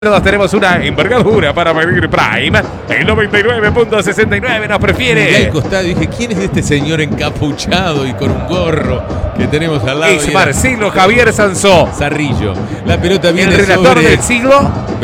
Tenemos una envergadura para medir Prime. El 99.69 nos prefiere. Miré al costado y dije, ¿quién es este señor encapuchado y con un gorro que tenemos al lado? Es Marcelo Javier Sansó. Zarrillo. La pelota viene El relator sobre del siglo.